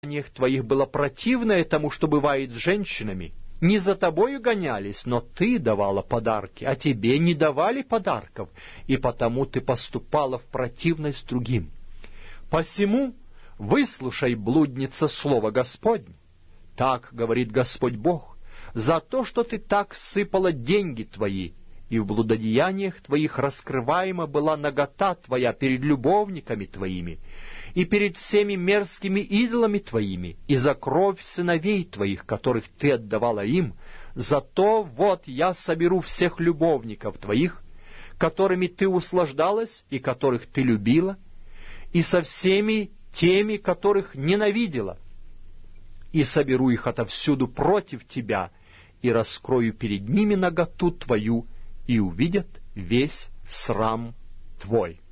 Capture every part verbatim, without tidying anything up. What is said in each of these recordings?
деяниях твоих было противное тому, что бывает с женщинами. Не за тобою гонялись, но ты давала подарки, а тебе не давали подарков, и потому ты поступала в противность другим. Посему выслушай, блудница, слово Господне. Так говорит Господь Бог, за то, что ты так сыпала деньги твои, и в блудодеяниях твоих раскрываема была нагота твоя перед любовниками твоими, и перед всеми мерзкими идолами твоими, и за кровь сыновей твоих, которых ты отдавала им, зато вот я соберу всех любовников твоих, которыми ты услаждалась и которых ты любила, и со всеми теми, которых ненавидела, и соберу их отовсюду против тебя, и раскрою перед ними наготу твою, и увидят весь срам твой.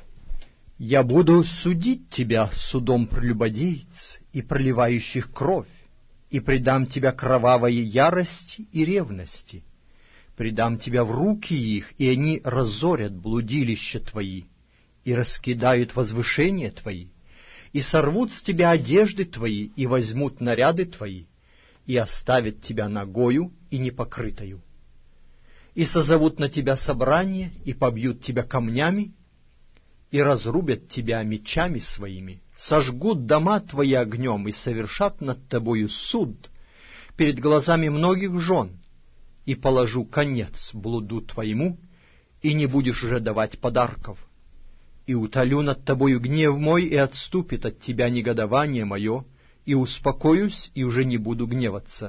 Я буду судить тебя судом прелюбодеец и проливающих кровь, и предам тебя кровавой ярости и ревности. Предам тебя в руки их, и они разорят блудилища твои, и раскидают возвышения твои, и сорвут с тебя одежды твои, и возьмут наряды твои, и оставят тебя нагою и непокрытою. И созовут на тебя собрание, и побьют тебя камнями, и разрубят тебя мечами своими, сожгут дома твои огнем и совершат над тобою суд перед глазами многих жен, и положу конец блуду твоему, и не будешь уже давать подарков. И утолю над тобою гнев мой, и отступит от тебя негодование мое, и успокоюсь, и уже не буду гневаться.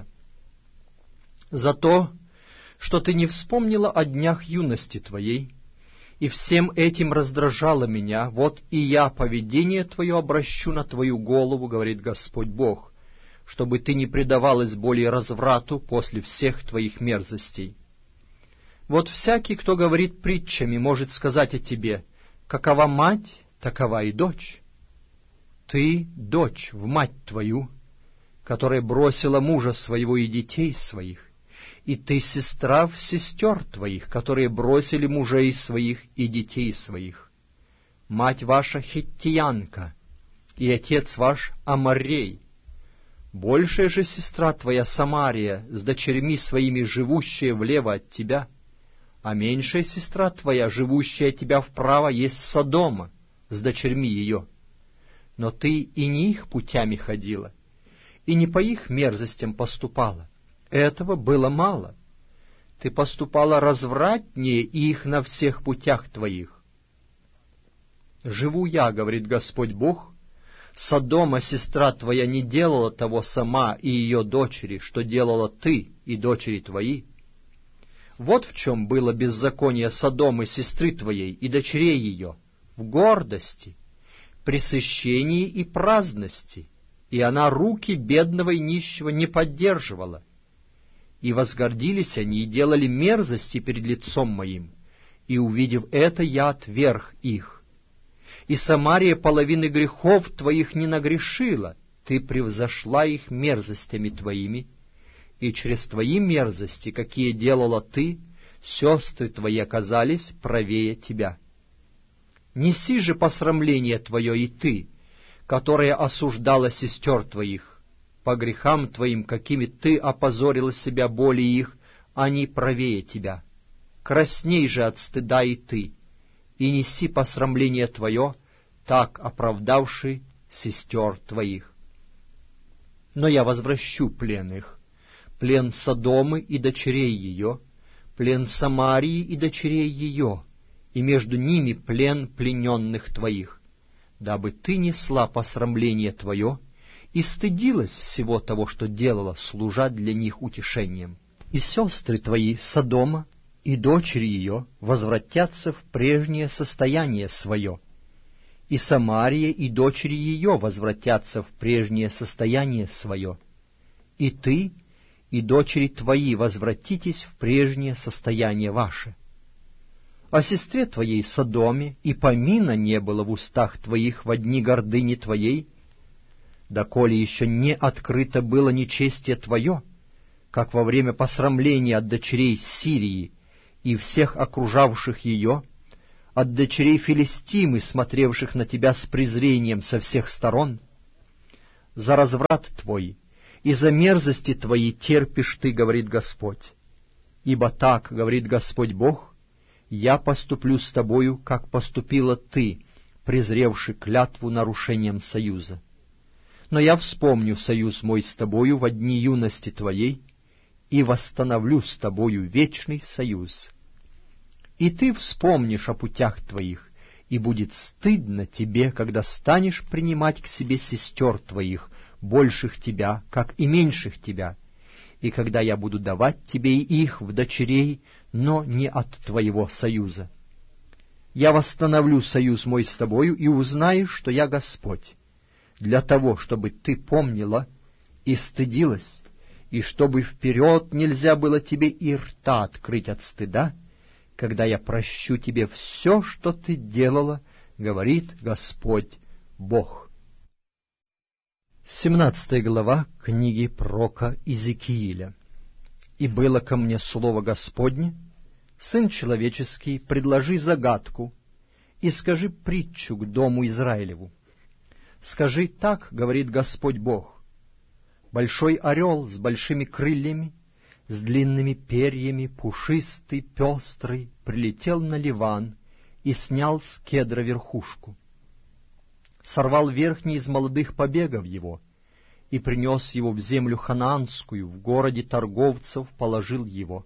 За то, что ты не вспомнила о днях юности твоей, и всем этим раздражало меня, вот и я поведение твое обращу на твою голову, говорит Господь Бог, чтобы ты не предавалась более разврату после всех твоих мерзостей. Вот всякий, кто говорит притчами, может сказать о тебе: какова мать, такова и дочь. Ты, дочь, в мать твою, которая бросила мужа своего и детей своих, и ты сестра в сестер твоих, которые бросили мужей своих и детей своих. Мать ваша хиттиянка, и отец ваш Аморрей. Большая же сестра твоя Самария, с дочерьми своими живущая влево от тебя, а меньшая сестра твоя, живущая от тебя вправо, есть Содома, с дочерьми ее. Но ты и не их путями ходила, и не по их мерзостям поступала. Этого было мало. Ты поступала развратнее их на всех путях твоих. Живу я, говорит Господь Бог, Содома, сестра твоя, не делала того сама и ее дочери, что делала ты и дочери твои. Вот в чем было беззаконие Содомы, сестры твоей, и дочерей ее, в гордости, пресыщении и праздности, и она руки бедного и нищего не поддерживала. И возгордились они, и делали мерзости перед лицом моим, и, увидев это, я отверг их. И Самария половины грехов твоих не нагрешила, ты превзошла их мерзостями твоими, и через твои мерзости, какие делала ты, сестры твои оказались правее тебя. Неси же посрамление твое и ты, которая осуждала сестер твоих, по грехам твоим, какими ты опозорила себя более их, они правее тебя. Красней же от стыда и ты, и неси посрамление твое, так оправдавший сестер твоих. Но я возвращу плен их, плен Содомы и дочерей ее, плен Самарии и дочерей ее, и между ними плен плененных твоих, дабы ты несла посрамление твое, и стыдилась всего того, что делала, служа для них утешением. И сестры твои, Содома, и дочери ее возвратятся в прежнее состояние свое, и Самария и дочери ее возвратятся в прежнее состояние свое, и ты и дочери твои возвратитесь в прежнее состояние ваше. О сестре твоей Содоме и помина не было в устах твоих во дни гордыни твоей, доколе еще не открыто было нечестие твое, как во время посрамления от дочерей Сирии и всех окружавших ее, от дочерей Филистимы, смотревших на тебя с презрением со всех сторон. за разврат твой, и за мерзости твои терпишь ты, говорит Господь. Ибо так, говорит Господь Бог, я поступлю с тобою, как поступила ты, презревши клятву нарушением союза. Но я вспомню союз мой с тобою во дни юности твоей и восстановлю с тобою вечный союз. И ты вспомнишь о путях твоих, и будет стыдно тебе, когда станешь принимать к себе сестер твоих, больших тебя, как и меньших тебя, и когда я буду давать тебе и их в дочерей, но не от твоего союза. Я восстановлю союз мой с тобою, и узнаешь, что я Господь, для того, чтобы ты помнила и стыдилась, и чтобы вперед нельзя было тебе и рта открыть от стыда, когда я прощу тебе все, что ты делала, говорит Господь Бог. Семнадцатая глава книги пророка Иезекииля. «И было ко мне слово Господне: Сын человеческий, предложи загадку, и скажи притчу к дому Израилеву. Скажи: так, говорит Господь Бог, большой орел с большими крыльями, с длинными перьями, пушистый, пестрый, прилетел на Ливан и снял с кедра верхушку. Сорвал верхний из молодых побегов его и принес его в землю ханаанскую, в городе торговцев положил его.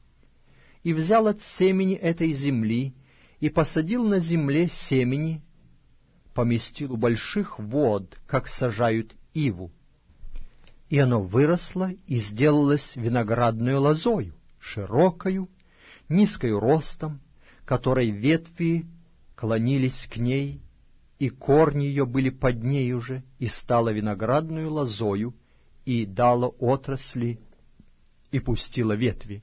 И взял от семени этой земли и посадил на земле семени, поместил у больших вод, как сажают иву. И оно выросло и сделалось виноградную лозою, широкою, низкою ростом, которой ветви клонились к ней, и корни ее были под ней уже, и стала виноградную лозою, и дала отрасли, и пустила ветви.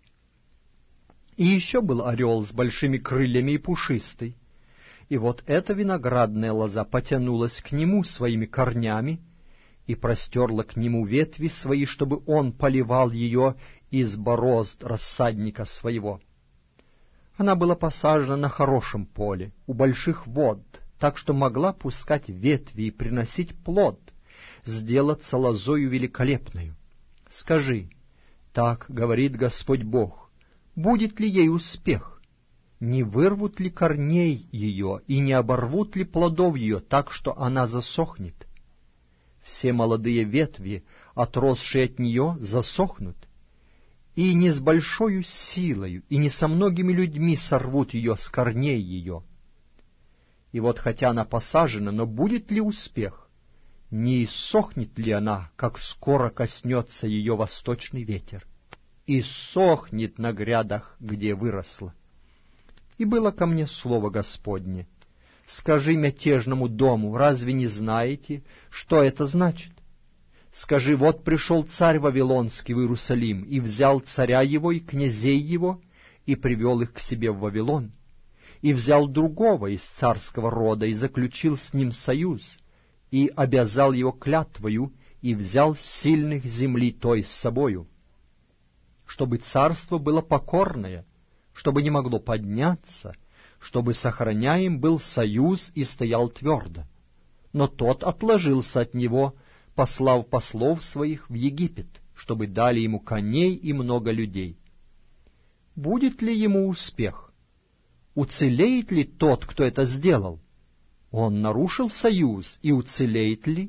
И еще был орел с большими крыльями и пушистый, и вот эта виноградная лоза потянулась к нему своими корнями, и простерла к нему ветви свои, чтобы он поливал ее из борозд рассадника своего. Она была посажена на хорошем поле, у больших вод, так что могла пускать ветви и приносить плод, сделаться лозою великолепною. Скажи: так говорит Господь Бог, будет ли ей успех? Не вырвут ли корней ее и не оборвут ли плодов ее так, что она засохнет? Все молодые ветви, отросшие от нее, засохнут, и не с большою силою, и не со многими людьми сорвут ее с корней ее. И вот хотя она посажена, но будет ли успех? Не иссохнет ли она, как скоро коснется ее восточный ветер? И сохнет на грядах, где выросла. И было ко мне слово Господне: скажи мятежному дому, разве не знаете, что это значит? Скажи: вот пришел царь Вавилонский в Иерусалим, и взял царя его и князей его, и привел их к себе в Вавилон, и взял другого из царского рода, и заключил с ним союз, и обязал его клятвою, и взял сильных земли той с собою, чтобы царство было покорное, чтобы не могло подняться, чтобы сохраняем был союз и стоял твердо. Но тот отложился от него, послав послов своих в Египет, чтобы дали ему коней и много людей. Будет ли ему успех? Уцелеет ли тот, кто это сделал? Он нарушил союз, и уцелеет ли?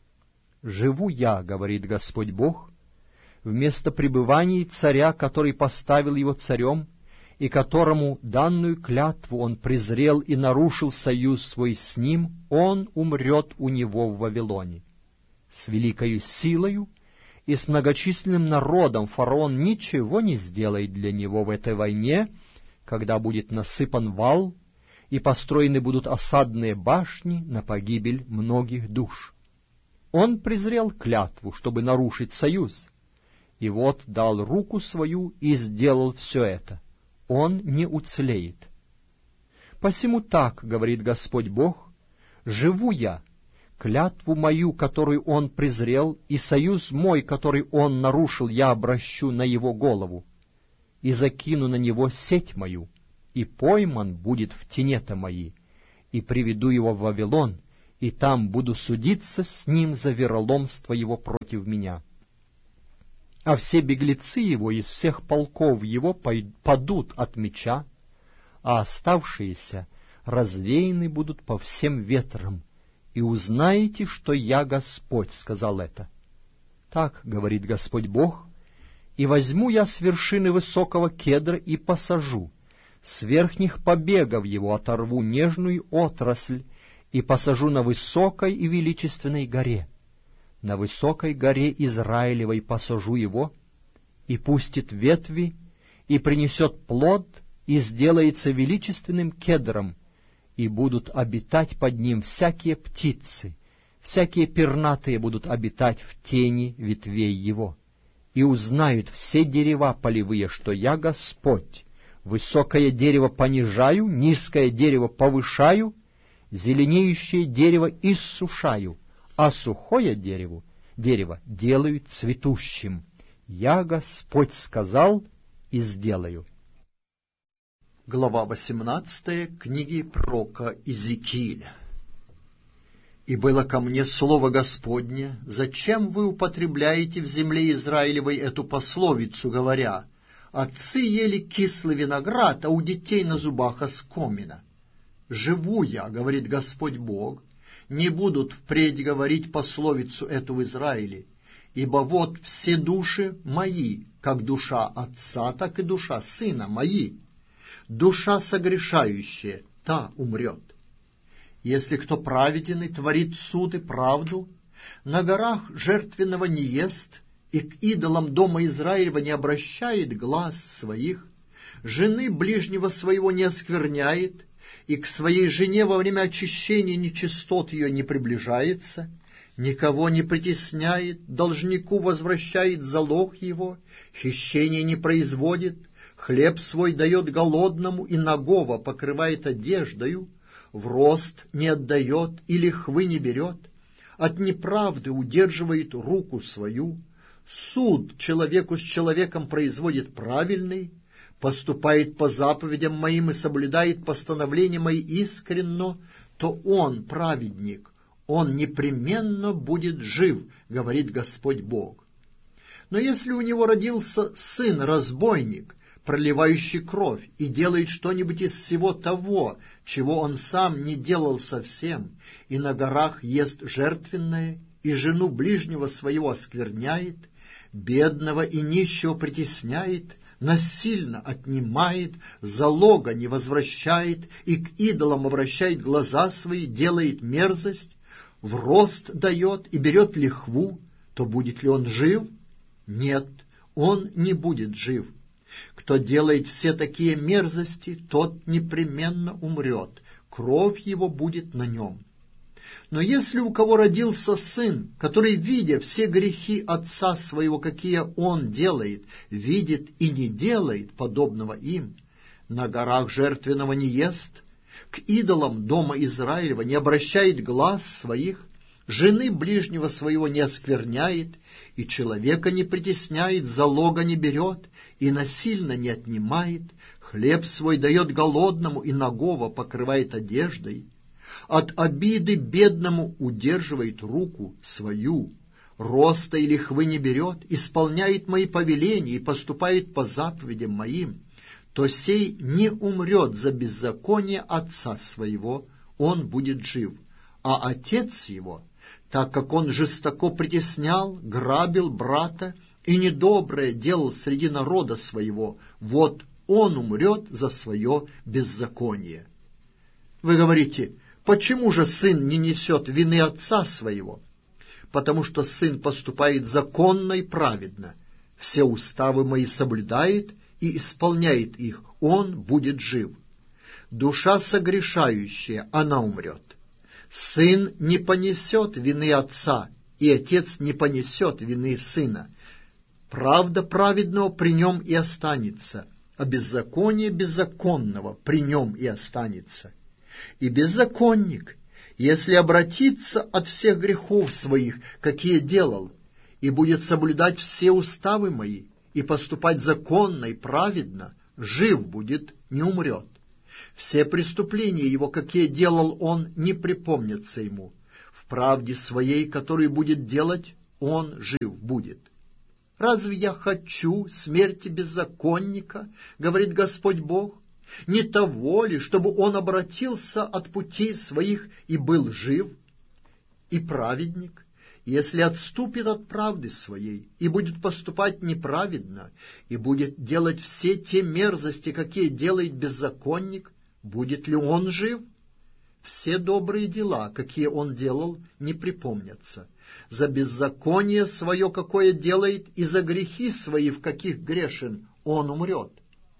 Живу я, говорит Господь Бог, вместо пребывания царя, который поставил его царем, и которому данную клятву он презрел и нарушил союз свой с ним, он умрет у него в Вавилоне. С великою силою и с многочисленным народом фараон ничего не сделает для него в этой войне, когда будет насыпан вал и построены будут осадные башни на погибель многих душ. Он презрел клятву, чтобы нарушить союз, и вот дал руку свою и сделал все это. Он не уцелеет. Посему так, говорит Господь Бог, живу я, клятву мою, которую он презрел, и союз мой, который он нарушил, я обращу на его голову, и закину на него сеть мою, и пойман будет в тенета мои, и приведу его в Вавилон, и там буду судиться с ним за вероломство его против меня. А все беглецы его из всех полков его падут от меча, а оставшиеся развеяны будут по всем ветрам, и узнаете, что я Господь сказал это. Так говорит Господь Бог, и возьму я с вершины высокого кедра и посажу, с верхних побегов его оторву нежную отрасль и посажу на высокой и величественной горе. На высокой горе Израилевой посажу его, и пустит ветви, и принесет плод, и сделается величественным кедром, и будут обитать под ним всякие птицы, всякие пернатые будут обитать в тени ветвей его. И узнают все дерева полевые, что я Господь, высокое дерево понижаю, низкое дерево повышаю, зеленеющее дерево иссушаю, а сухое дерево, дерево делаю цветущим. Я Господь сказал и сделаю. Глава восемнадцатая книги пророка Иезекииля. «И было ко мне слово Господне: зачем вы употребляете в земле Израилевой эту пословицу, говоря: отцы ели кислый виноград, а у детей на зубах оскомина? Живу я, говорит Господь Бог, не будут впредь говорить пословицу эту в Израиле, ибо вот все души мои, как душа отца, так и душа сына мои. Душа согрешающая, та умрет. Если кто праведен и творит суд и правду, на горах жертвенного не ест, и к идолам дома Израилева не обращает глаз своих, жены ближнего своего не оскверняет, и к своей жене во время очищения нечистот ее не приближается, никого не притесняет, должнику возвращает залог его, хищение не производит, хлеб свой дает голодному и нагого покрывает одеждою, в рост не отдает и лихвы не берет, от неправды удерживает руку свою, суд человеку с человеком производит правильный, поступает по заповедям моим и соблюдает постановления мои искренно, то он праведник, он непременно будет жив, говорит Господь Бог. Но если у него родился сын-разбойник, проливающий кровь, и делает что-нибудь из всего того, чего он сам не делал совсем, и на горах ест жертвенное, и жену ближнего своего оскверняет, бедного и нищего притесняет, насильно отнимает, залога не возвращает, и к идолам обращает глаза свои, делает мерзость, в рост дает и берет лихву, то будет ли он жив? Нет, он не будет жив. Кто делает все такие мерзости, тот непременно умрет, кровь его будет на нем. Но если у кого родился сын, который, видя все грехи отца своего, какие он делает, видит и не делает подобного им, на горах жертвенного не ест, к идолам дома Израилева не обращает глаз своих, жены ближнего своего не оскверняет, и человека не притесняет, залога не берет, и насильно не отнимает, хлеб свой дает голодному, и нагого покрывает одеждой, от обиды бедному удерживает руку свою, роста и лихвы не берет, исполняет мои повеления и поступает по заповедям моим, то сей не умрет за беззаконие отца своего, он будет жив, а отец его, так как он жестоко притеснял, грабил брата и недоброе делал среди народа своего, вот он умрет за свое беззаконие. Вы говорите: почему же сын не несет вины отца своего? Потому что сын поступает законно и праведно, все уставы мои соблюдает и исполняет их, он будет жив. Душа согрешающая, она умрет. Сын не понесет вины отца, и отец не понесет вины сына. Правда праведного при нем и останется, а беззаконие беззаконного при нем и останется. И беззаконник, если обратится от всех грехов своих, какие делал, и будет соблюдать все уставы мои, и поступать законно и праведно, жив будет, не умрет. Все преступления его, какие делал он, не припомнятся ему. в правде своей, которую будет делать, он жив будет. Разве я хочу смерти беззаконника, говорит Господь Бог? Не того ли, чтобы он обратился от путей своих и был жив? И праведник, если отступит от правды своей и будет поступать неправедно, и будет делать все те мерзости, какие делает беззаконник, будет ли он жив? Все добрые дела, какие он делал, не припомнятся. За беззаконие свое, какое делает, и за грехи свои, в каких грешен, он умрет.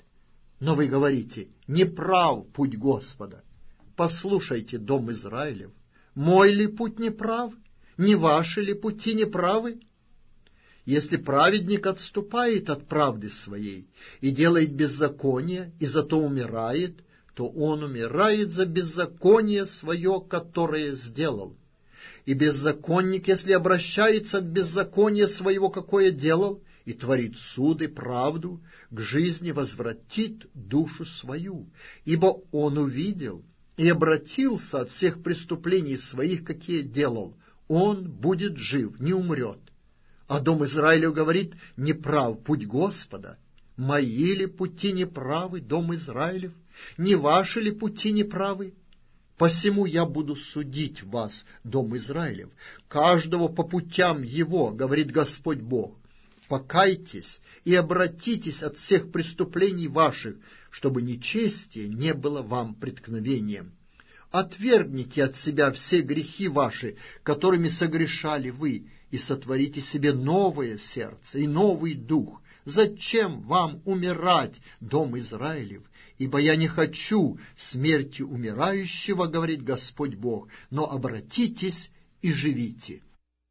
Но вы говорите: неправ путь Господа. Послушайте, дом Израилев, мой ли путь неправ? Не ваши ли пути неправы? Если праведник отступает от правды своей и делает беззаконие, и зато умирает, то он умирает за беззаконие свое, которое сделал. И беззаконник, если обращается от беззакония своего, какое делал, и творит суд и правду, к жизни возвратит душу свою, ибо он увидел и обратился от всех преступлений своих, какие делал, он будет жив, не умрет. А дом Израилев говорит: неправ путь Господа. Мои ли пути неправы, дом Израилев? Не ваши ли пути неправы? Посему я буду судить вас, дом Израилев, каждого по путям его, говорит Господь Бог. Покайтесь и обратитесь от всех преступлений ваших, чтобы нечестие не было вам преткновением. Отвергните от себя все грехи ваши, которыми согрешали вы, и сотворите себе новое сердце и новый дух. Зачем вам умирать, дом Израилев? Ибо я не хочу смерти умирающего, говорит Господь Бог, но обратитесь и живите.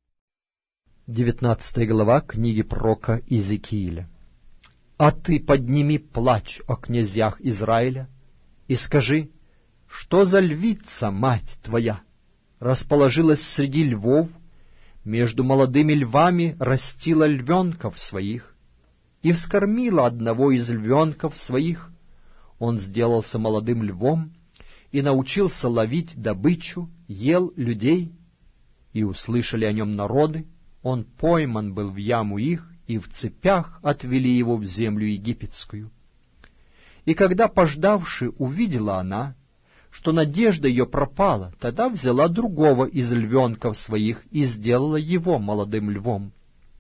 девятнадцатая глава книги пророка Иезекииля. «А ты подними плач о князьях Израиля и скажи: что за львица, мать твоя, расположилась среди львов, между молодыми львами растила львенков своих, и вскормила одного из львенков своих. Он сделался молодым львом и научился ловить добычу, ел людей, и услышали о нем народы. Он пойман был в яму их, и в цепях отвели его в землю египетскую. И когда, пождавши, увидела она, что надежда ее пропала, тогда взяла другого из львенков своих и сделала его молодым львом.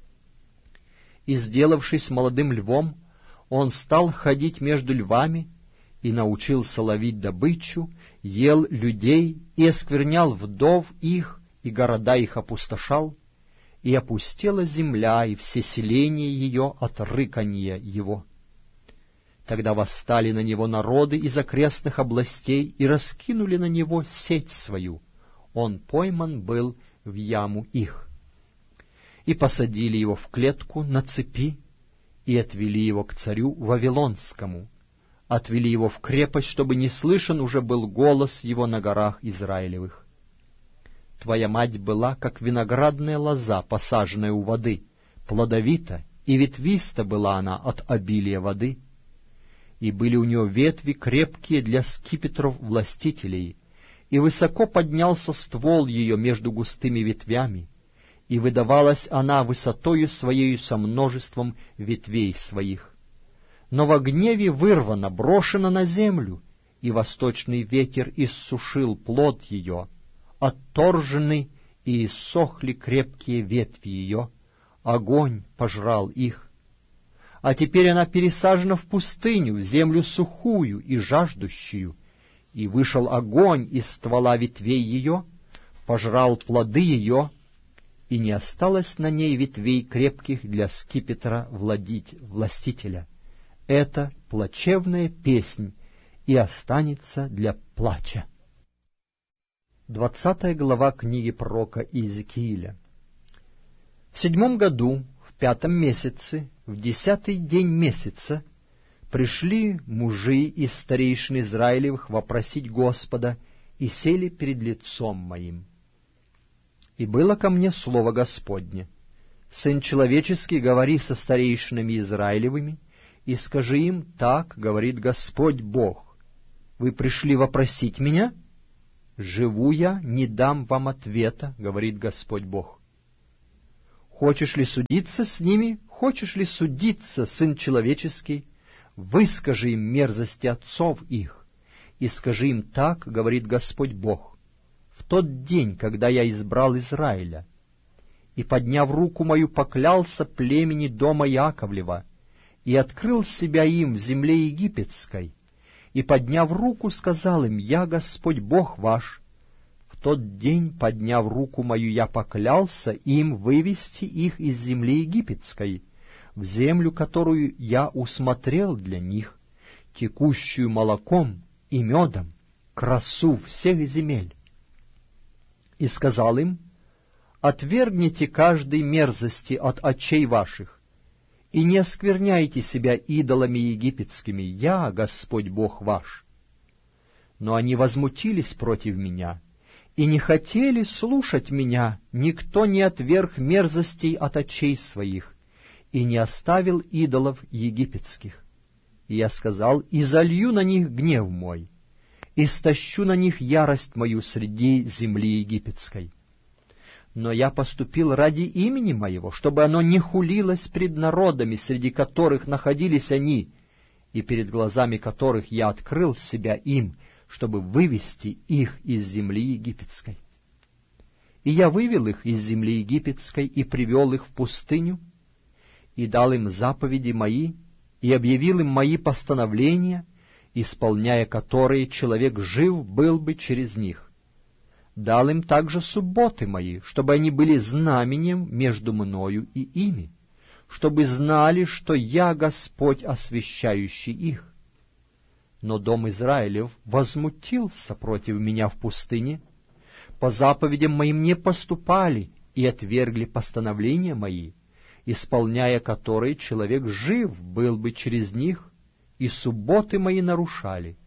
И, сделавшись молодым львом, он стал ходить между львами и научился ловить добычу, ел людей и осквернял вдов их, и города их опустошал, и опустела земля и все селения ее от рыканья его. Тогда восстали на него народы из окрестных областей и раскинули на него сеть свою. Он пойман был в яму их. И посадили его в клетку на цепи, и отвели его к царю Вавилонскому. Отвели его в крепость, чтобы не слышен уже был голос его на горах Израилевых. Твоя мать была, как виноградная лоза, посаженная у воды, плодовита, и ветвиста была она от обилия воды. И были у нее ветви крепкие для скипетров властителей, и высоко поднялся ствол ее между густыми ветвями, и выдавалась она высотою своею со множеством ветвей своих. Но во гневе вырвана, брошена на землю, и восточный ветер иссушил плод ее, отторжены и иссохли крепкие ветви ее, огонь пожрал их. А теперь она пересажена в пустыню, в землю сухую и жаждущую, и вышел огонь из ствола ветвей ее, пожрал плоды ее, и не осталось на ней ветвей крепких для скипетра владить властителя. Это плачевная песнь, и останется для плача. Двадцатая глава книги пророка Иезекииля. В седьмом году, в пятом месяце, в десятый день месяца, пришли мужи из старейшин Израилевых вопросить Господа и сели перед лицом моим. И было ко мне слово Господне: Сын человеческий, говори со старейшинами Израилевыми, и скажи им: так говорит Господь Бог, вы пришли вопросить меня? живу я, не дам вам ответа, говорит Господь Бог. Хочешь ли судиться с ними? Хочешь ли судиться, Сын Человеческий? Выскажи им мерзости отцов их, и скажи им так, говорит Господь Бог. В тот день, когда я избрал Израиля, и, подняв руку мою, поклялся племени дома Яковлева, и открыл себя им в земле египетской, и, подняв руку, сказал им: «Я Господь Бог ваш». В тот день, подняв руку мою, я поклялся им вывести их из земли египетской, в землю, которую я усмотрел для них, текущую молоком и медом, красу всех земель. И сказал им: «Отвергните каждой мерзости от очей ваших, и не оскверняйте себя идолами египетскими, я Господь Бог ваш». Но они возмутились против меня, и не хотели слушать меня, никто не отверг мерзостей от очей своих, и не оставил идолов египетских. И я сказал: «И залью на них гнев мой, и стащу на них ярость мою среди земли египетской». Но я поступил ради имени моего, чтобы оно не хулилось пред народами, среди которых находились они, и перед глазами которых я открыл себя им, чтобы вывести их из земли египетской. И я вывел их из земли египетской и привел их в пустыню, и дал им заповеди мои, и объявил им мои постановления, исполняя которые человек жив был бы через них. Дал им также субботы мои, чтобы они были знаменем между мною и ими, чтобы знали, что я Господь, освящающий их. Но дом Израилев возмутился против меня в пустыне, по заповедям моим не поступали и отвергли постановления мои, исполняя которые человек жив был бы через них, и субботы мои нарушали.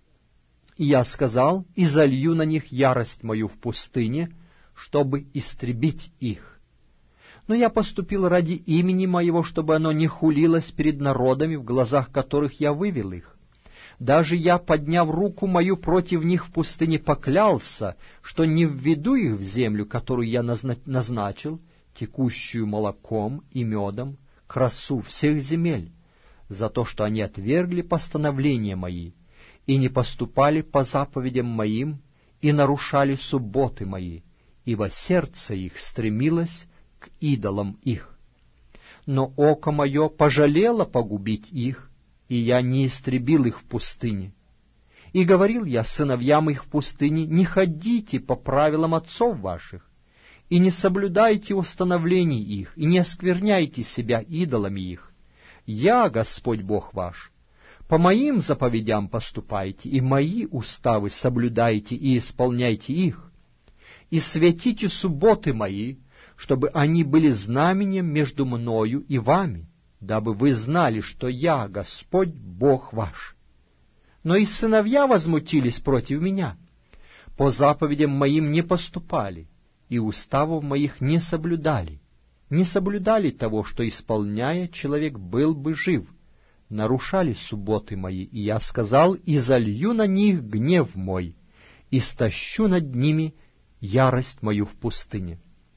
И я сказал: «И залью на них ярость мою в пустыне, чтобы истребить их». Но я поступил ради имени моего, чтобы оно не хулилось перед народами, в глазах которых я вывел их. Даже я, подняв руку мою против них в пустыне, поклялся, что не введу их в землю, которую я назначил, текущую молоком и медом, красу всех земель, за то, что они отвергли постановления мои, и не поступали по заповедям моим, и нарушали субботы мои, ибо сердце их стремилось к идолам их. Но око мое пожалело погубить их, и я не истребил их в пустыне. И говорил я сыновьям их в пустыне: «Не ходите по правилам отцов ваших, и не соблюдайте установлений их, и не оскверняйте себя идолами их. Я Господь Бог ваш. По моим заповедям поступайте, и мои уставы соблюдайте и исполняйте их, и святите субботы мои, чтобы они были знаменем между мною и вами, дабы вы знали, что я Господь Бог ваш». Но и сыновья возмутились против меня, по заповедям моим не поступали, и уставов моих не соблюдали, не соблюдали того, что, исполняя, человек был бы жив, нарушали субботы мои, и я сказал: «И залью на них гнев мой, и стащу над ними ярость мою в пустыне».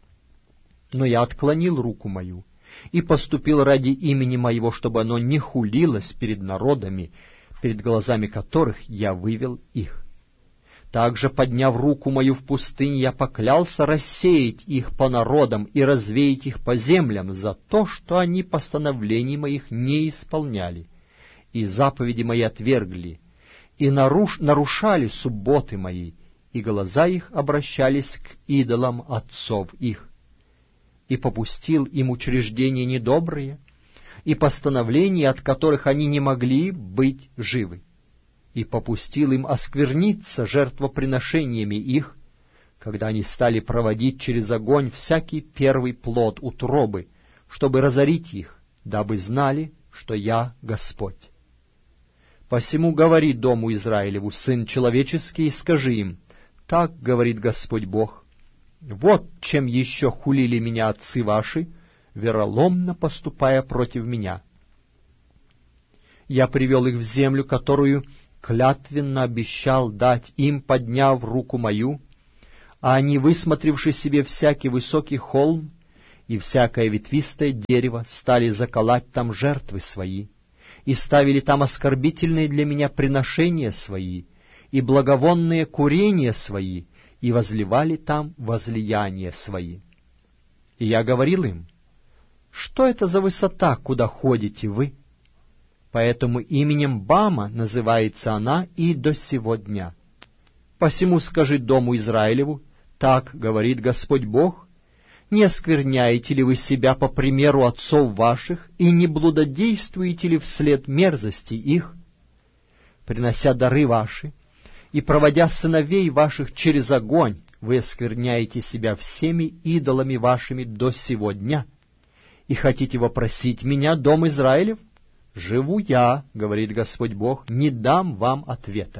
Но я отклонил руку мою и поступил ради имени моего, чтобы оно не хулилось перед народами, перед глазами которых я вывел их. Также, подняв руку мою в пустыне, я поклялся рассеять их по народам и развеять их по землям за то, что они постановлений моих не исполняли, и заповеди мои отвергли, и наруш... нарушали субботы мои, и глаза их обращались к идолам отцов их. И попустил им учреждения недобрые, и постановления, от которых они не могли быть живы. И попустил им оскверниться жертвоприношениями их, когда они стали проводить через огонь всякий первый плод утробы, чтобы разорить их, дабы знали, что я Господь. Посему говори дому Израилеву: Сын человеческий, и скажи им: так говорит Господь Бог, вот чем еще хулили меня отцы ваши, вероломно поступая против меня. Я привел их в землю, которую клятвенно обещал дать им, подняв руку мою, а они, высмотревши себе всякий высокий холм и всякое ветвистое дерево, стали заколоть там жертвы свои, и ставили там оскорбительные для меня приношения свои, и благовонные курения свои, и возливали там возлияния свои. И я говорил им: что это за высота, куда ходите вы? Поэтому именем Бама называется она и до сего дня. Посему скажи дому Израилеву: так говорит Господь Бог: не оскверняете ли вы себя по примеру отцов ваших, и не блудодействуете ли вслед мерзости их, принося дары ваши и проводя сыновей ваших через огонь, вы оскверняете себя всеми идолами вашими до сего дня, и хотите вопросить меня, дом Израилев? Живу я, говорит Господь Бог, не дам вам ответа.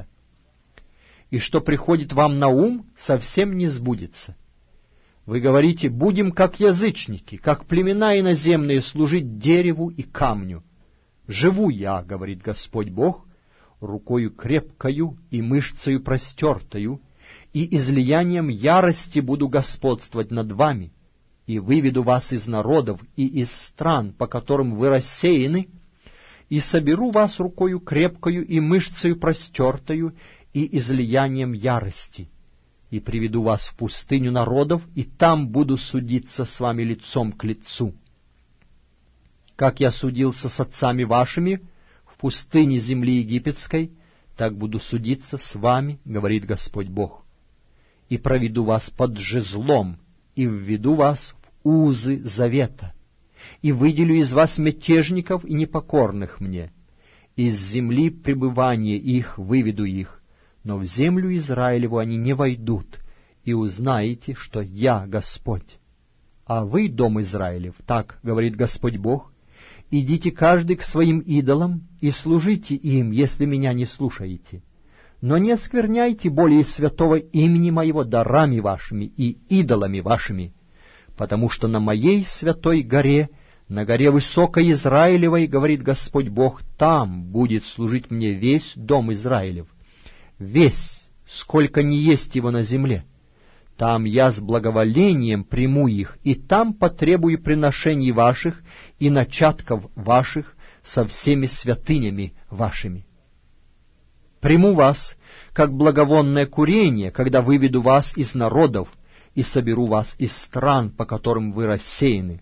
И что приходит вам на ум, совсем не сбудется. Вы говорите: будем как язычники, как племена иноземные, служить дереву и камню. Живу я, говорит Господь Бог, рукою крепкою и мышцею простертою, и излиянием ярости буду господствовать над вами, и выведу вас из народов и из стран, по которым вы рассеяны, и соберу вас рукою крепкою и мышцею простертою, и излиянием ярости, и приведу вас в пустыню народов, и там буду судиться с вами лицом к лицу. Как я судился с отцами вашими в пустыне земли египетской, так буду судиться с вами, говорит Господь Бог. И проведу вас под жезлом, и введу вас в узы завета, и выделю из вас мятежников и непокорных мне. Из земли пребывания их выведу их, но в землю Израилеву они не войдут, и узнаете, что я Господь. А вы, дом Израилев, так говорит Господь Бог, идите каждый к своим идолам и служите им, если меня не слушаете. Но не оскверняйте более святого имени моего дарами вашими и идолами вашими, потому что на моей святой горе, на горе высокой Израилевой, говорит Господь Бог, там будет служить мне весь дом Израилев, весь, сколько не есть его на земле. Там я с благоволением приму их, и там потребую приношений ваших и начатков ваших со всеми святынями вашими. Приму вас, как благовонное курение, когда выведу вас из народов и соберу вас из стран, по которым вы рассеяны,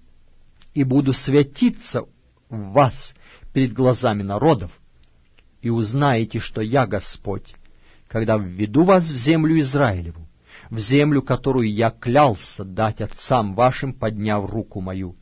и буду святиться в вас перед глазами народов, и узнаете, что я Господь, когда введу вас в землю Израилеву, в землю, которую я клялся дать отцам вашим, подняв руку мою.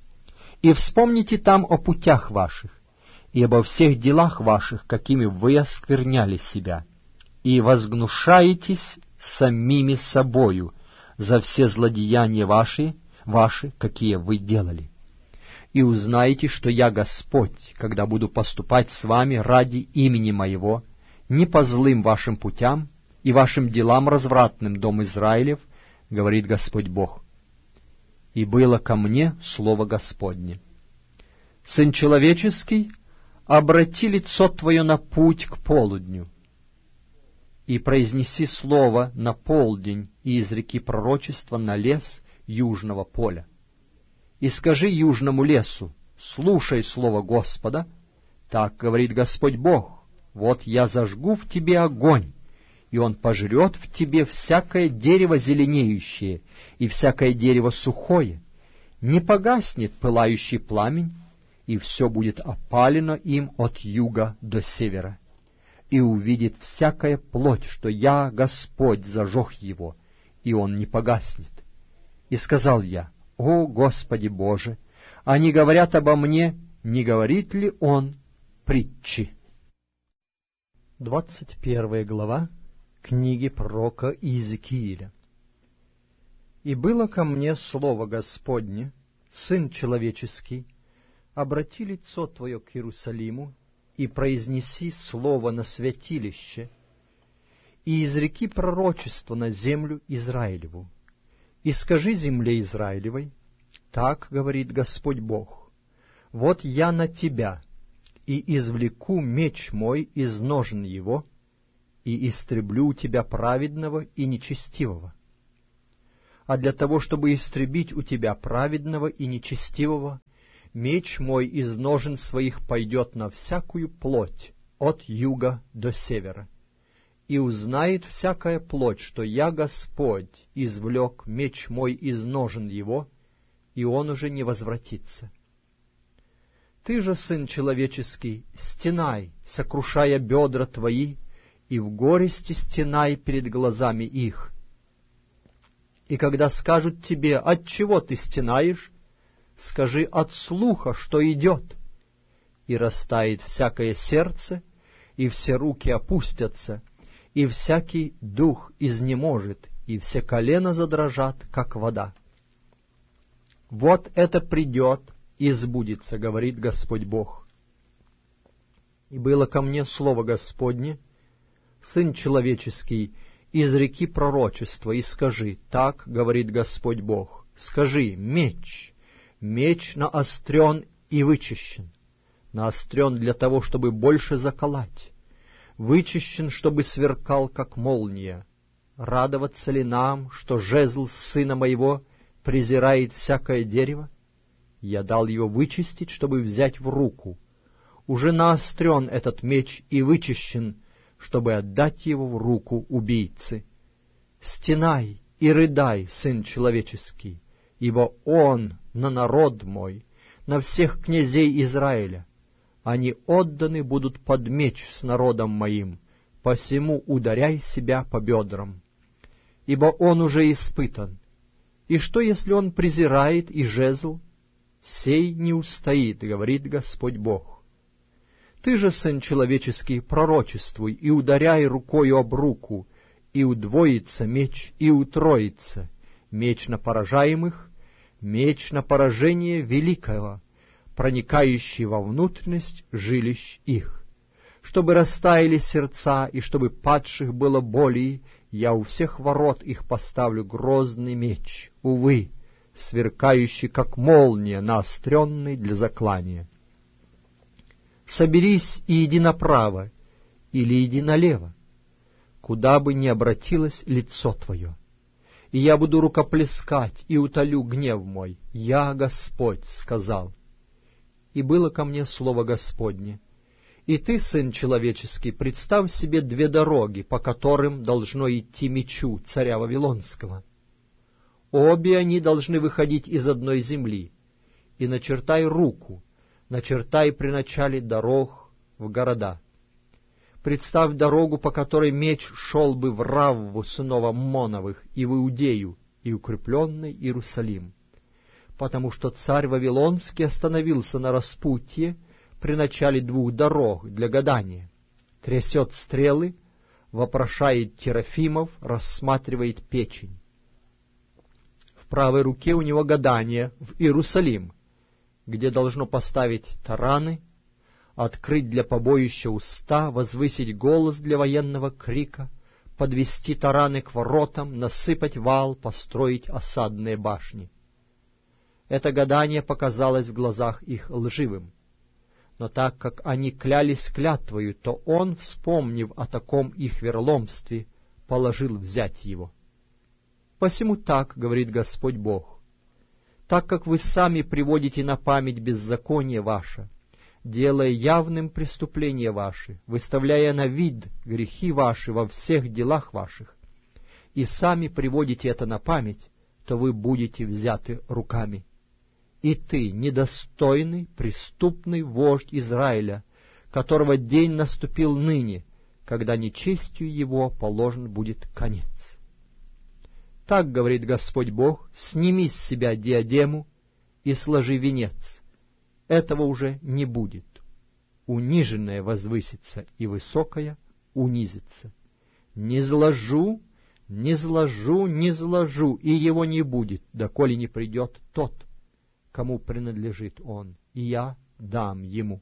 И вспомните там о путях ваших, и обо всех делах ваших, какими вы оскверняли себя, и возгнушаетесь самими собою за все злодеяния ваши, ваши, какие вы делали. И узнаете, что я Господь, когда буду поступать с вами ради имени моего, не по злым вашим путям и вашим делам развратным, дом Израилев, говорит Господь Бог. И было ко мне слово Господне: Сын человеческий, обрати лицо твое на путь к полудню, и произнеси слово на полдень, и изреки пророчество на лес южного поля. И скажи южному лесу: слушай слово Господа, так говорит Господь Бог, вот я зажгу в тебе огонь, и он пожрет в тебе всякое дерево зеленеющее и всякое дерево сухое, не погаснет пылающий пламень, и все будет опалено им от юга до севера. И увидит всякая плоть, что я, Господь, зажег его, и он не погаснет. И сказал я: о, Господи Боже, они говорят обо мне, не говорит ли он притчи? Двадцать первая глава книги пророка Иезекииля. «И было ко мне слово Господне, Сын человеческий, обрати лицо твое к Иерусалиму, и произнеси слово на святилище, и изреки пророчество на землю Израилеву. И скажи земле Израилевой: так говорит Господь Бог, вот я на тебя, и извлеку меч мой из ножен его, и истреблю у тебя праведного и нечестивого. А для того, чтобы истребить у тебя праведного и нечестивого, меч мой из ножен своих пойдет на всякую плоть, от юга до севера. И узнает всякая плоть, что я, Господь, извлек меч мой из ножен его, и он уже не возвратится. Ты же, сын человеческий, стенай, сокрушая бедра твои, и в горести стенай перед глазами их. И когда скажут тебе, от чего ты стенаешь, скажи, от слуха, что идет. И растает всякое сердце, и все руки опустятся, и всякий дух изнеможет, и все колена задрожат, как вода. Вот это придет и сбудется, говорит Господь Бог. И было ко мне слово Господне: Сын человеческий, изреки пророчество и скажи, так говорит Господь Бог, скажи, меч, меч наострен и вычищен, наострен для того, чтобы больше заколоть, вычищен, чтобы сверкал, как молния. Радоваться ли нам, что жезл сына моего презирает всякое дерево? Я дал его вычистить, чтобы взять в руку. Уже наострен этот меч и вычищен, чтобы отдать его в руку убийцы. Стенай и рыдай, сын человеческий, ибо он на народ мой, на всех князей Израиля. Они отданы будут под меч с народом моим, посему ударяй себя по бедрам. Ибо он уже испытан. И что, если он презирает и жезл? Сей не устоит, говорит Господь Бог. Ты же, сын человеческий, пророчествуй и ударяй рукою об руку, и удвоится меч, и утроится, меч на поражаемых, меч на поражение великого, проникающий во внутренность жилищ их. Чтобы растаяли сердца, и чтобы падших было более, я у всех ворот их поставлю грозный меч, увы, сверкающий, как молния, наостренный для заклания. Соберись и иди направо, или иди налево, куда бы ни обратилось лицо твое. И я буду рукоплескать и утолю гнев мой. Я, Господь, сказал. И было ко мне слово Господне: и ты, сын человеческий, представь себе две дороги, по которым должно идти мечу царя Вавилонского. Обе они должны выходить из одной земли. И начертай руку, начертай при начале дорог в города. Представь дорогу, по которой меч шел бы в Равву сынов Аммоновых и в Иудею, и укрепленный Иерусалим. Потому что царь Вавилонский остановился на распутье при начале двух дорог для гадания. Трясет стрелы, вопрошает терафимов, рассматривает печень. В правой руке у него гадание в Иерусалим, где должно поставить тараны, открыть для побоища уста, возвысить голос для военного крика, подвести тараны к воротам, насыпать вал, построить осадные башни. Это гадание показалось в глазах их лживым. Но так как они клялись клятвою, то он, вспомнив о таком их верломстве, положил взять его. Посему так, говорит Господь Бог, так как вы сами приводите на память беззаконие ваше, делая явным преступления ваши, выставляя на вид грехи ваши во всех делах ваших, и сами приводите это на память, то вы будете взяты руками. И ты, недостойный, преступный вождь Израиля, которого день наступил ныне, когда нечестию его положен будет конец. Так, говорит Господь Бог, сними с себя диадему и сложи венец. Этого уже не будет. Униженное возвысится, и высокое унизится. Не зложу, не зложу, не зложу, и его не будет, доколе не придет тот, кому принадлежит он, и я дам ему.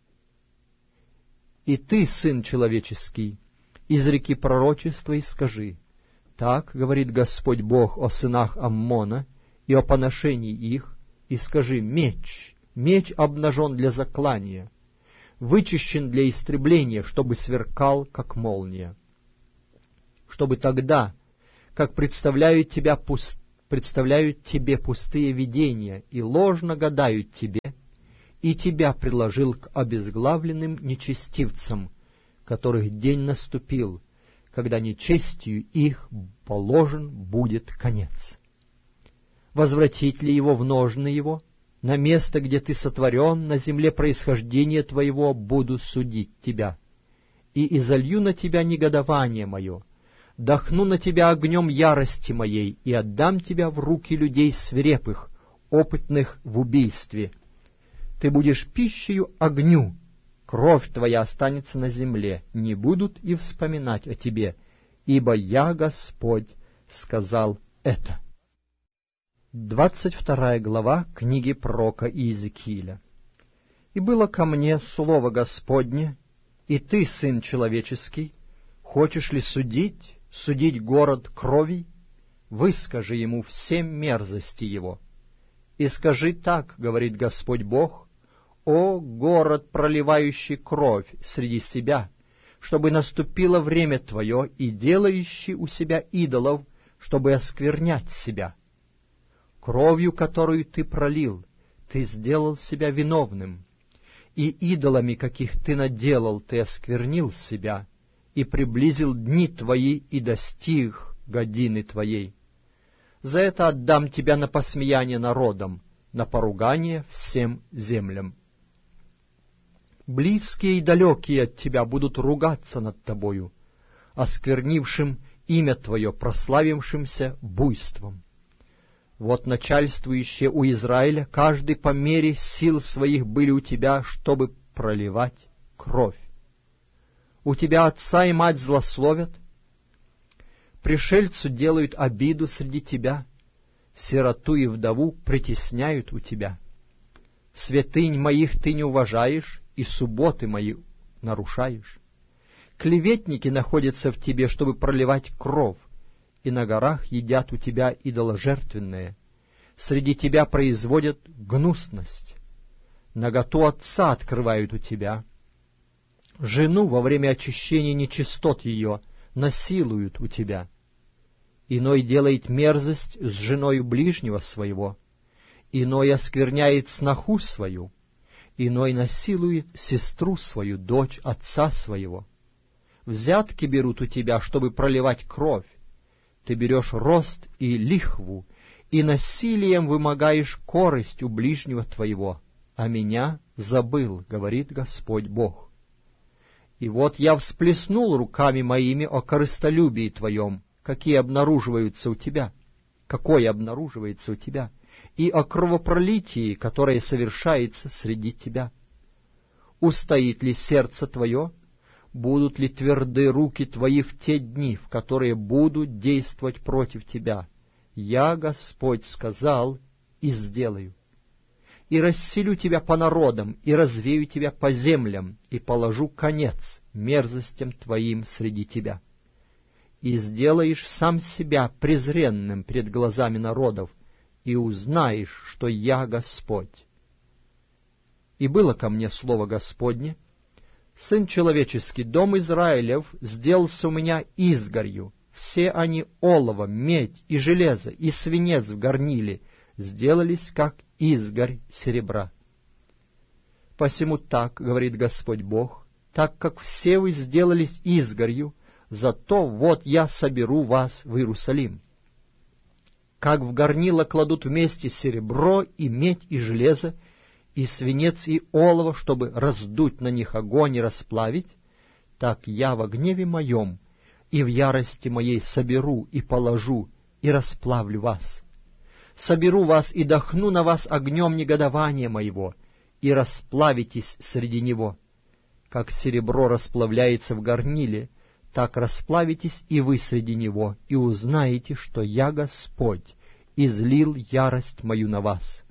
И ты, сын человеческий, изреки пророчество и скажи: так говорит Господь Бог о сынах Аммона и о поношении их, и скажи: меч, меч обнажен для заклания, вычищен для истребления, чтобы сверкал, как молния. Чтобы тогда, как представляют, тебя пуст... представляют тебе пустые видения и ложно гадают тебе, и тебя приложил к обезглавленным нечестивцам, которых день наступил, когда нечестию их положен будет конец. Возвратить ли его в ножны его? На место, где ты сотворен, на земле происхождения твоего буду судить тебя. И изолью на тебя негодование мое, дохну на тебя огнем ярости моей, и отдам тебя в руки людей свирепых, опытных в убийстве. Ты будешь пищею огню, кровь твоя останется на земле, не будут и вспоминать о тебе, ибо я, Господь, сказал это». Двадцать вторая глава книги пророка Иезекииля. «И было ко мне слово Господне, и ты, сын человеческий, хочешь ли судить, судить город крови? Выскажи ему все мерзости его. И скажи так, говорит Господь Бог, о город, проливающий кровь среди себя, чтобы наступило время твое, и делающий у себя идолов, чтобы осквернять себя. Кровью, которую ты пролил, ты сделал себя виновным, и идолами, каких ты наделал, ты осквернил себя, и приблизил дни твои, и достиг годины твоей. За это отдам тебя на посмеяние народам, на поругание всем землям. Близкие и далекие от тебя будут ругаться над тобою, осквернившим имя твое, прославившимся буйством. Вот начальствующие у Израиля, каждый по мере сил своих были у тебя, чтобы проливать кровь. У тебя отца и мать злословят, пришельцу делают обиду среди тебя, сироту и вдову притесняют у тебя. Святынь моих ты не уважаешь, и субботы мои нарушаешь. Клеветники находятся в тебе, чтобы проливать кровь, и на горах едят у тебя идоложертвенное. Среди тебя производят гнусность. Наготу отца открывают у тебя. Жену во время очищения нечистот ее насилуют у тебя. Иной делает мерзость с женою ближнего своего, иной оскверняет сноху свою, иной насилует сестру свою, дочь отца своего. Взятки берут у тебя, чтобы проливать кровь. Ты берешь рост и лихву, и насилием вымогаешь корость у ближнего твоего, а меня забыл, говорит Господь Бог. И вот я всплеснул руками моими о корыстолюбии твоем, какие обнаруживаются у тебя, какое обнаруживается у тебя, и о кровопролитии, которое совершается среди тебя. Устоит ли сердце твое? Будут ли тверды руки твои в те дни, в которые будут действовать против тебя? Я, Господь, сказал и сделаю. И расселю тебя по народам, и развею тебя по землям, и положу конец мерзостям твоим среди тебя. И сделаешь сам себя презренным пред глазами народов, и узнаешь, что я Господь. И было ко мне слово Господне: Сын человеческий, дом Израилев сделался у меня изгорью, все они олово, медь и железо, и свинец в горниле сделались, как изгорь серебра. Посему так, говорит Господь Бог, так как все вы сделались изгорью, зато вот я соберу вас в Иерусалим. Как в горнило кладут вместе серебро и медь и железо, и свинец и олово, чтобы раздуть на них огонь и расплавить, так я во гневе моем и в ярости моей соберу и положу и расплавлю вас. Соберу вас и дохну на вас огнем негодования моего, и расплавитесь среди него. Как серебро расплавляется в горниле, так расплавитесь и вы среди него, и узнаете, что я Господь, излил ярость мою на вас.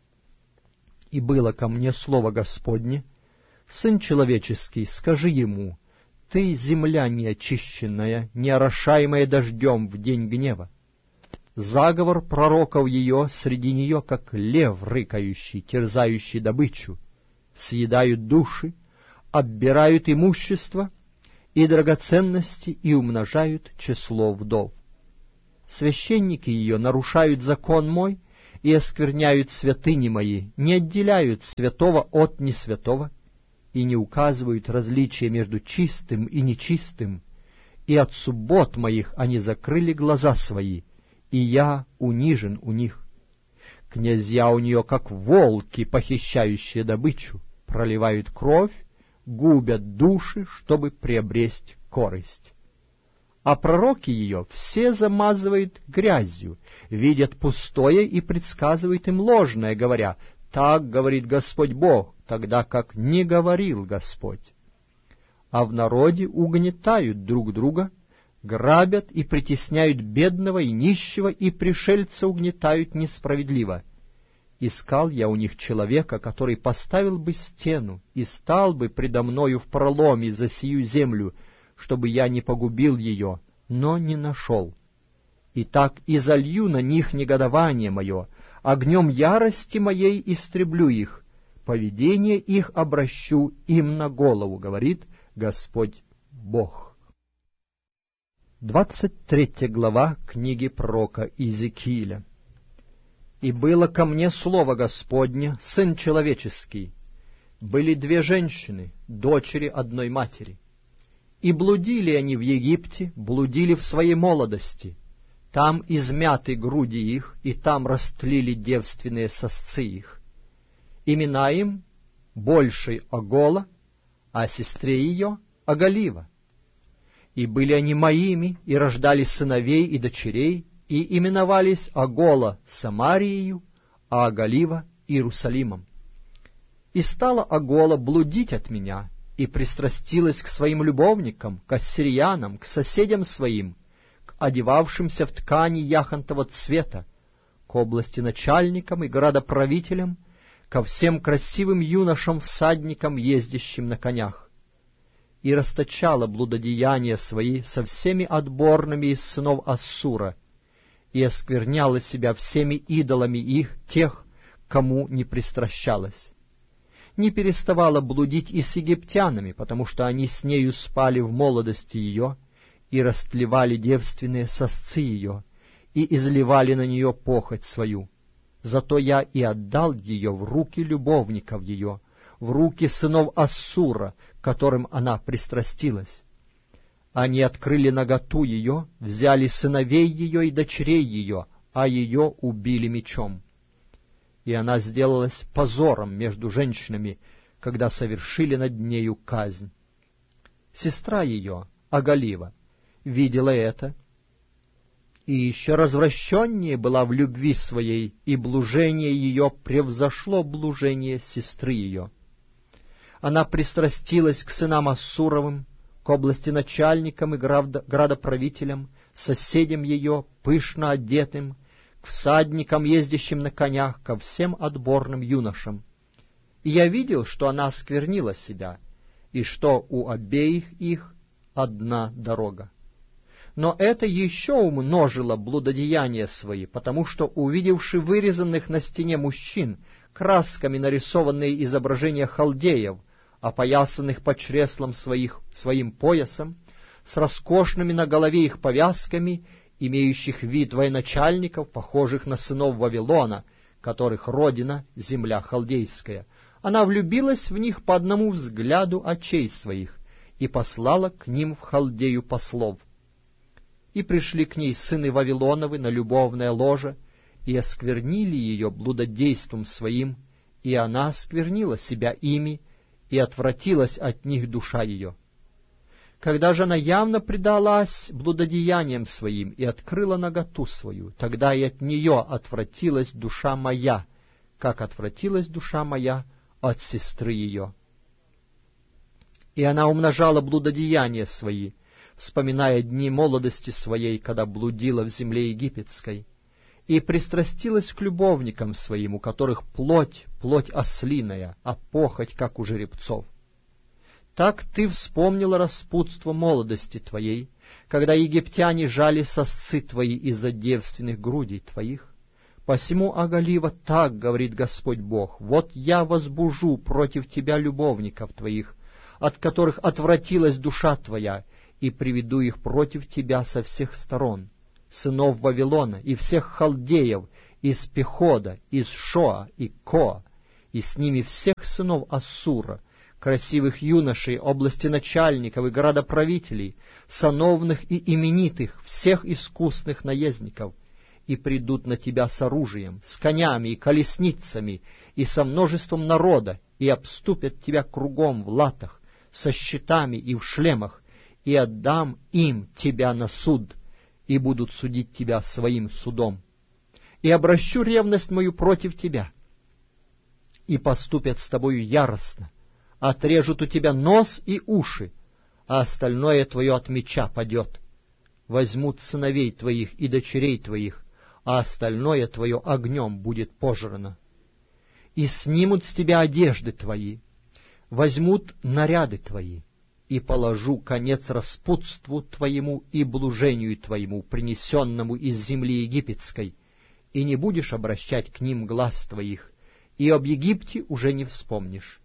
И было ко мне слово Господне: Сын человеческий, скажи ему, ты земля неочищенная, не орошаемая дождем в день гнева. Заговор пророков ее среди нее, как лев рыкающий, терзающий добычу. Съедают души, оббирают имущество и драгоценности и умножают число вдов. Священники ее нарушают закон мой и оскверняют святыни мои, не отделяют святого от несвятого и не указывают различия между чистым и нечистым, и от суббот моих они закрыли глаза свои, и я унижен у них. Князья у нее, как волки, похищающие добычу, проливают кровь, губят души, чтобы приобресть корость. А пророки ее все замазывают грязью, видят пустое и предсказывают им ложное, говоря: «Так говорит Господь Бог», тогда как не говорил Господь. А в народе угнетают друг друга, грабят и притесняют бедного и нищего, и пришельца угнетают несправедливо. Искал я у них человека, который поставил бы стену и стал бы предо мною в проломе за сию землю, чтобы я не погубил ее, но не нашел. Итак, изолью на них негодование мое, огнем ярости моей истреблю их, поведение их обращу им на голову, говорит Господь Бог. Двадцать третья глава книги пророка Иезекииля. «И было ко мне слово Господне, сын человеческий. Были две женщины, дочери одной матери. И блудили они в Египте, блудили в своей молодости. Там измяты груди их, и там растлили девственные сосцы их. Имена им большей Огола, а сестре ее Оголива. И были они моими, и рождали сыновей и дочерей, и именовались Огола Самарией, а Оголива Иерусалимом. И стала Огола блудить от меня, и пристрастилась к своим любовникам, к ассириянам, к соседям своим, к одевавшимся в ткани яхонтового цвета, к области начальникам и градоправителям, ко всем красивым юношам-всадникам, ездящим на конях. И расточала блудодеяния свои со всеми отборными из сынов Ассура, и оскверняла себя всеми идолами их, тех, кому не пристращалась. Не переставала блудить и с египтянами, потому что они с нею спали в молодости ее, и растлевали девственные сосцы ее, и изливали на нее похоть свою. Зато я и отдал ее в руки любовников ее, в руки сынов Ассура, к которым она пристрастилась. Они открыли наготу ее, взяли сыновей ее и дочерей ее, а ее убили мечом. И она сделалась позором между женщинами, когда совершили над нею казнь. Сестра ее, Оголива, видела это, и еще развращеннее была в любви своей, и блужение ее превзошло блужение сестры ее. Она пристрастилась к сынам Ассуровым, к области начальникам и градоправителям, соседям ее, пышно одетым, к всадникам, ездящим на конях, ко всем отборным юношам. И я видел, что она осквернила себя, и что у обеих их одна дорога. Но это еще умножило блудодеяния свои, потому что, увидевши вырезанных на стене мужчин, красками нарисованные изображения халдеев, опоясанных по чреслам своих своим поясом, с роскошными на голове их повязками, имеющих вид военачальников, похожих на сынов Вавилона, которых родина — земля халдейская, она влюбилась в них по одному взгляду очей своих и послала к ним в Халдею послов. И пришли к ней сыны Вавилоновы на любовное ложе, и осквернили ее блудодейством своим, и она осквернила себя ими, и отвратилась от них душа ее. Когда же она явно предалась блудодеяниям своим и открыла наготу свою, тогда и от нее отвратилась душа моя, как отвратилась душа моя от сестры ее. И она умножала блудодеяния свои, вспоминая дни молодости своей, когда блудила в земле египетской, и пристрастилась к любовникам своим, у которых плоть, плоть ослиная, а похоть, как у жеребцов. Так ты вспомнила распутство молодости твоей, когда египтяне жали сосцы твои из-за девственных грудей твоих. Посему, Оголива, так говорит Господь Бог: вот я возбужу против тебя любовников твоих, от которых отвратилась душа твоя, и приведу их против тебя со всех сторон, сынов Вавилона и всех халдеев, из Пехода, из Шоа и Коа, и с ними всех сынов Ассура, красивых юношей, области начальников и градоправителей, сановных и именитых, всех искусных наездников, и придут на тебя с оружием, с конями и колесницами, и со множеством народа, и обступят тебя кругом в латах, со щитами и в шлемах, и отдам им тебя на суд, и будут судить тебя своим судом. И обращу ревность мою против тебя, и поступят с тобою яростно, отрежут у тебя нос и уши, а остальное твое от меча падет. Возьмут сыновей твоих и дочерей твоих, а остальное твое огнем будет пожрано. И снимут с тебя одежды твои, возьмут наряды твои, и положу конец распутству твоему и блужению твоему, принесенному из земли египетской, и не будешь обращать к ним глаз твоих, и об Египте уже не вспомнишь.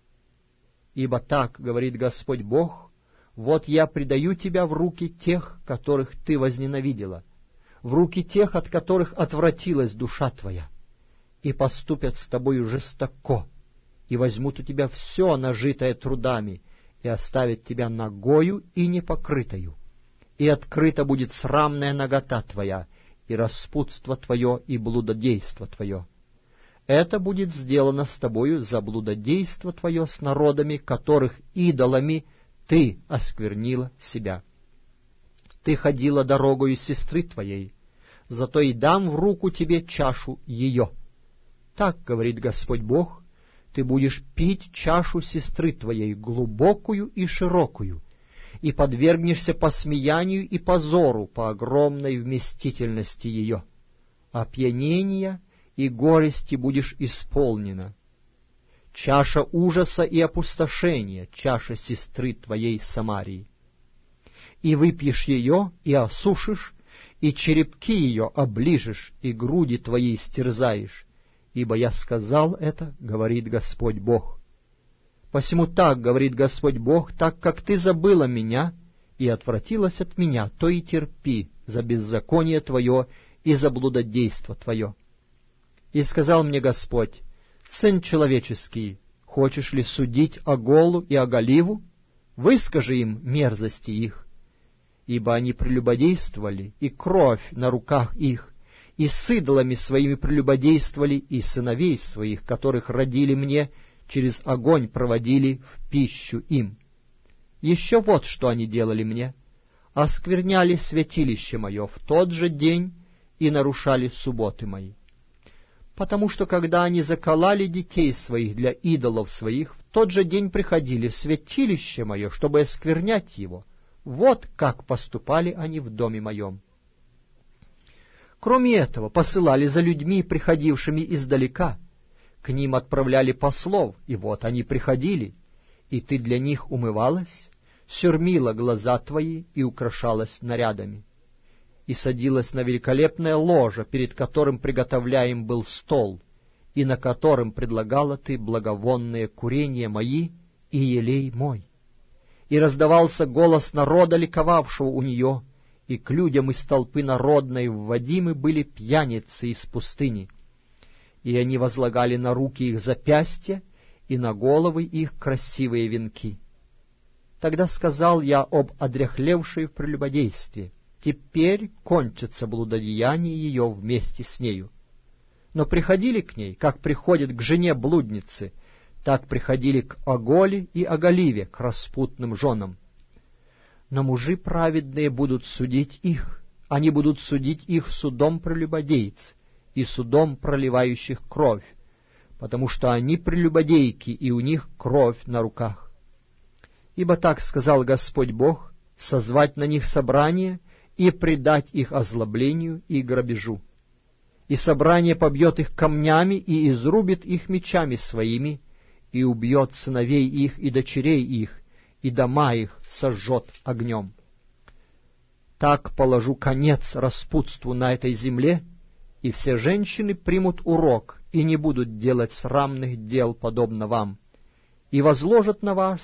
Ибо так говорит Господь Бог: вот я предаю тебя в руки тех, которых ты возненавидела, в руки тех, от которых отвратилась душа твоя, и поступят с тобою жестоко, и возьмут у тебя все нажитое трудами, и оставят тебя нагою и непокрытою, и открыта будет срамная нагота твоя, и распутство твое, и блудодейство твое. Это будет сделано с тобою за блудодейство твое с народами, которых идолами ты осквернила себя. Ты ходила дорогою сестры твоей, зато и дам в руку тебе чашу ее. Так говорит Господь Бог: ты будешь пить чашу сестры твоей, глубокую и широкую, и подвергнешься посмеянию и позору по огромной вместительности ее. Опьянения и горести будешь исполнена. Чаша ужаса и опустошения, чаша сестры твоей Самарии. И выпьешь ее, и осушишь, и черепки ее оближешь, и груди твои истерзаешь, ибо я сказал это, говорит Господь Бог. Посему так говорит Господь Бог: так как ты забыла меня и отвратилась от меня, то и терпи за беззаконие твое и за блудодейство твое. И сказал мне Господь: сын человеческий, хочешь ли судить Оголу и Оголиву? Выскажи им мерзости их, ибо они прелюбодействовали, и кровь на руках их, и с идолами своими прелюбодействовали, и сыновей своих, которых родили мне, через огонь проводили в пищу им. Еще вот что они делали мне: оскверняли святилище мое в тот же день и нарушали субботы мои. Потому что, когда они заколали детей своих для идолов своих, в тот же день приходили в святилище мое, чтобы осквернять его. Вот как поступали они в доме моем. Кроме этого, посылали за людьми, приходившими издалека. К ним отправляли послов, и вот они приходили, и ты для них умывалась, сюрмила глаза твои и украшалась нарядами, и садилась на великолепное ложе, перед которым приготовляем был стол, и на котором предлагала ты благовонные курения мои и елей мой. И раздавался голос народа, ликовавшего у нее, и к людям из толпы народной вводимы были пьяницы из пустыни. И они возлагали на руки их запястья, и на головы их красивые венки. Тогда сказал я об одряхлевшей в прелюбодействе: теперь кончится блудодеяние ее вместе с нею. Но приходили к ней, как приходят к жене блудницы, так приходили к Оголе и Оголиве, к распутным женам. Но мужи праведные будут судить их, они будут судить их судом прелюбодейц и судом проливающих кровь, потому что они прелюбодейки, и у них кровь на руках. Ибо так сказал Господь Бог: созвать на них собрание и предать их озлоблению и грабежу. И собрание побьет их камнями и изрубит их мечами своими, и убьет сыновей их и дочерей их, и дома их сожжет огнем. Так положу конец распутству на этой земле, и все женщины примут урок и не будут делать срамных дел, подобно вам, и возложат на вас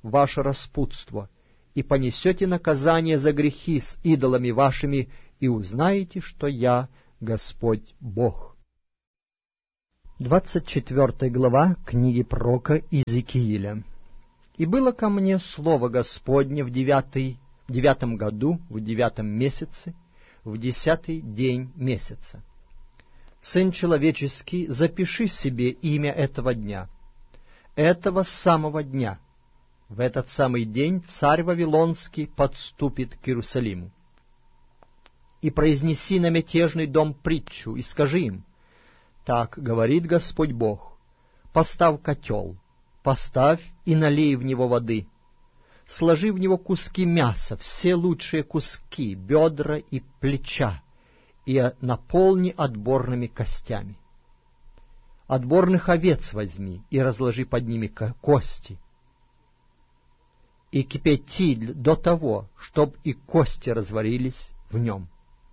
ваше распутство, и понесете наказание за грехи с идолами вашими, и узнаете, что я Господь Бог». Двадцать четвертая глава книги пророка Иезекииля. «И было ко мне слово Господне в девятый, в девятом году, в девятом месяце, в десятый день месяца. Сын человеческий, запиши себе имя этого дня, этого самого дня. В этот самый день царь Вавилонский подступит к Иерусалиму. И произнеси на мятежный дом притчу, и скажи им: так говорит Господь Бог, поставь котел, поставь и налей в него воды, сложи в него куски мяса, все лучшие куски, бедра и плеча, и наполни отборными костями. Отборных овец возьми и разложи под ними кости, и кипяти до того, чтоб и кости разварились в нем.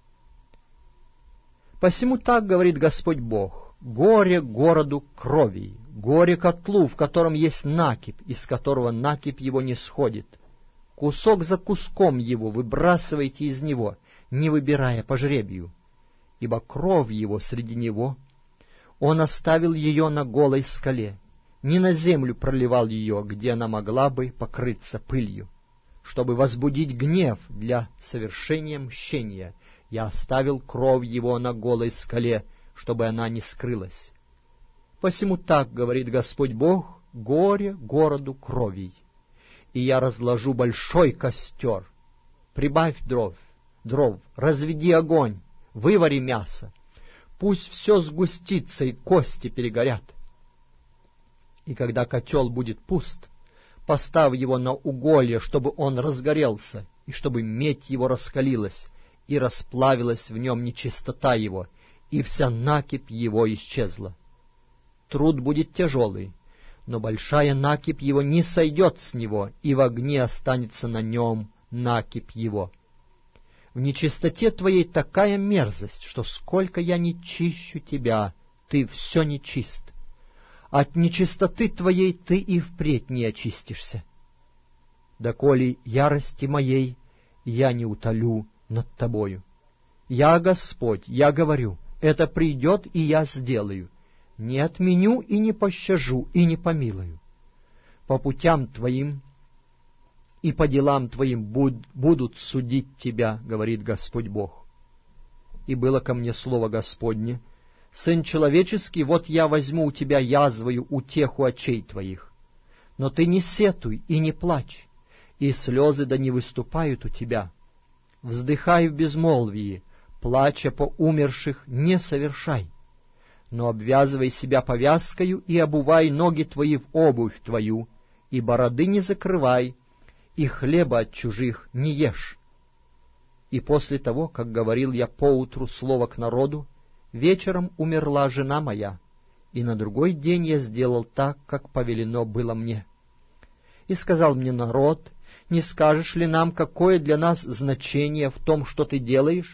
Посему так говорит Господь Бог: горе городу крови, горе котлу, в котором есть накипь, из которого накипь его не сходит. Кусок за куском его выбрасывайте из него, не выбирая по жребию, ибо кровь его среди него. Он оставил ее на голой скале, не на землю проливал ее, где она могла бы покрыться пылью. Чтобы возбудить гнев для совершения мщения, я оставил кровь его на голой скале, чтобы она не скрылась. Посему так говорит Господь Бог: горе городу кровей. И я разложу большой костер, прибавь дров, дров, разведи огонь, вывари мясо, пусть все сгустится и кости перегорят. И когда котел будет пуст, поставь его на уголье, чтобы он разгорелся, и чтобы медь его раскалилась, и расплавилась в нем нечистота его, и вся накипь его исчезла. Труд будет тяжелый, но большая накипь его не сойдет с него, и в огне останется на нем накипь его. В нечистоте твоей такая мерзость, что сколько я не чищу тебя, ты все нечист. От нечистоты твоей ты и впредь не очистишься. Доколе ярости моей я не утолю над тобою. Я Господь, я говорю, это придет, и я сделаю. Не отменю и не пощажу, и не помилую. По путям твоим и по делам твоим буд, будут судить тебя, говорит Господь Бог. И было ко мне слово Господне: сын человеческий, вот я возьму у тебя язвою утеху очей твоих. Но ты не сетуй и не плачь, и слезы да не выступают у тебя. Вздыхай в безмолвии, плача по умерших не совершай. Но обвязывай себя повязкою и обувай ноги твои в обувь твою, и бороды не закрывай, и хлеба от чужих не ешь. И после того, как говорил я поутру слово к народу, вечером умерла жена моя, и на другой день я сделал так, как повелено было мне. И сказал мне народ: не скажешь ли нам, какое для нас значение в том, что ты делаешь?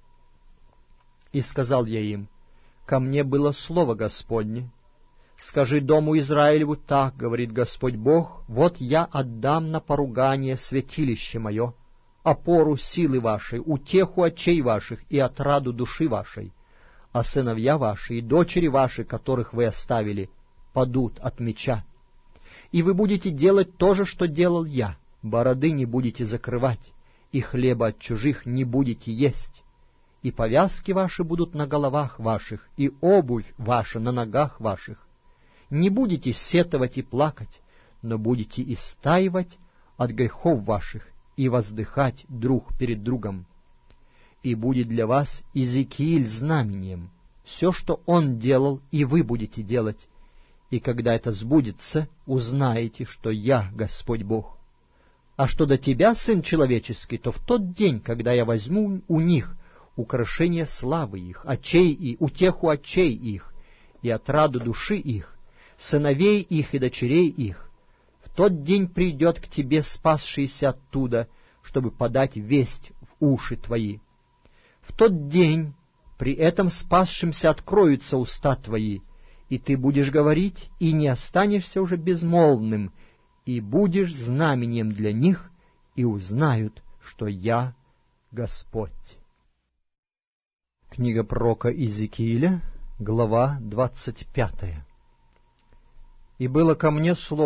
И сказал я им: ко мне было слово Господне. Скажи дому Израилеву: так говорит Господь Бог, вот я отдам на поругание святилище мое, опору силы вашей, утеху очей ваших и отраду души вашей, а сыновья ваши и дочери ваши, которых вы оставили, падут от меча. И вы будете делать то же, что делал я, бороды не будете закрывать, и хлеба от чужих не будете есть, и повязки ваши будут на головах ваших, и обувь ваша на ногах ваших. Не будете сетовать и плакать, но будете истаивать от грехов ваших и воздыхать друг перед другом. И будет для вас Иезекииль знамением, все, что он делал, и вы будете делать, и когда это сбудется, узнаете, что я Господь Бог. А что до тебя, сын человеческий, то в тот день, когда я возьму у них украшение славы их, очей и утеху очей их, и отраду души их, сыновей их и дочерей их, в тот день придет к тебе спасшийся оттуда, чтобы подать весть в уши твои. В тот день при этом спасшимся откроются уста твои, и ты будешь говорить, и не останешься уже безмолвным, и будешь знамением для них, и узнают, что я Господь». Книга пророка Иезекииля, глава двадцать пятая. «И было ко мне слово